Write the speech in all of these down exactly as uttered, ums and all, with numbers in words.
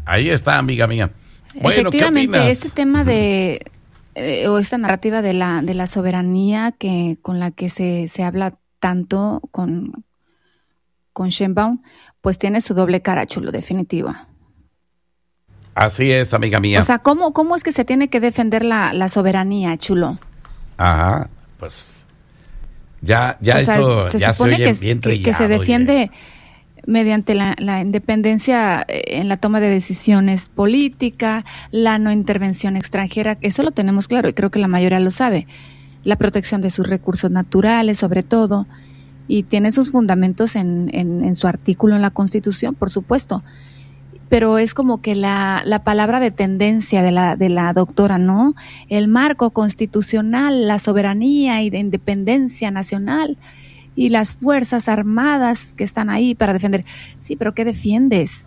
Ahí está, amiga mía. Bueno, efectivamente, ¿qué opinas? este tema de eh, o esta narrativa de la de la soberanía que con la que se, se habla tanto con con Sheinbaum, pues tiene su doble cara, Chulo, definitiva. Así es, amiga mía. O sea, ¿cómo, cómo es que se tiene que defender la, la soberanía, Chulo? Ajá, pues ya, ya o sea, eso se ya se supone oye que, bien que, trillado, que se defiende oye. mediante la, la independencia en la toma de decisiones política, la no intervención extranjera, eso lo tenemos claro y creo que la mayoría lo sabe. La protección de sus recursos naturales, sobre todo, y tiene sus fundamentos en, en, en su artículo en la Constitución, por supuesto. Pero es como que la, la palabra de tendencia de la, de la doctora, ¿no? El marco constitucional, la soberanía y de independencia nacional y las fuerzas armadas que están ahí para defender. Sí, pero ¿qué defiendes?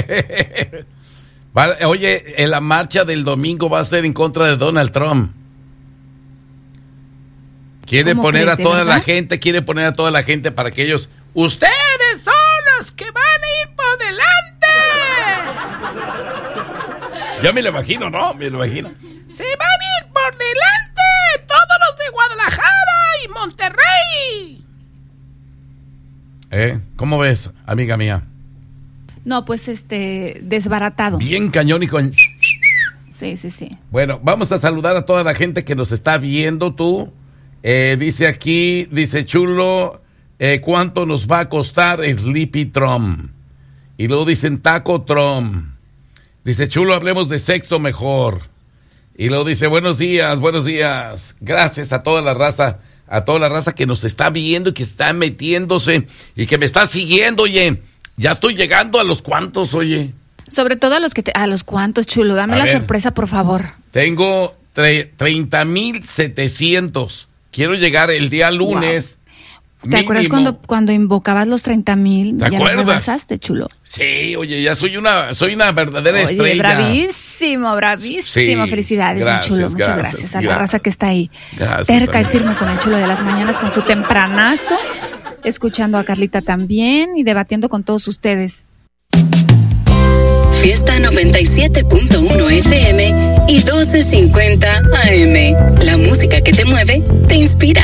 Vale, oye, en la marcha del domingo va a ser en contra de Donald Trump. Quiere poner a toda la gente, quiere poner a toda la gente para que ellos, ustedes son los que van a ir por delante. Yo me lo imagino, ¿no? Me lo imagino. Se van a ir por delante todos los de Guadalajara y Monterrey. ¿Eh? ¿Cómo ves, amiga mía? No, pues este, desbaratado. Bien cañón y con... Sí, sí, sí. Bueno, vamos a saludar a toda la gente que nos está viendo, tú. Eh, dice aquí, dice Chulo, eh, ¿cuánto nos va a costar Sleepy Trump? Y luego dicen Taco Trump. Dice Chulo, hablemos de sexo mejor. Y luego dice, buenos días, buenos días. Gracias a toda la raza, a toda la raza que nos está viendo y que está metiéndose y que me está siguiendo, oye. Ya estoy llegando a los cuantos, oye. Sobre todo a los que te, a los cuantos, Chulo, dame a la ver, sorpresa, por favor. Tengo tre- treinta mil setecientos. Quiero llegar el día lunes. Wow. ¿Te mínimo. acuerdas cuando, cuando invocabas los treinta mil? ¿Te ya acuerdas? Los rebasaste, Chulo. Sí, oye, ya soy una, soy una verdadera oye, estrella. bravísimo, bravísimo. Sí, felicidades, gracias, Chulo. Muchas gracias, gracias a gracias. la raza que está ahí. Gracias, terca amiga. Y firme con el Chulo de las mañanas, con su tempranazo, escuchando a Carlita también y debatiendo con todos ustedes. Fiesta noventa y siete punto uno F M y doce cincuenta A M. La música que te mueve te inspira.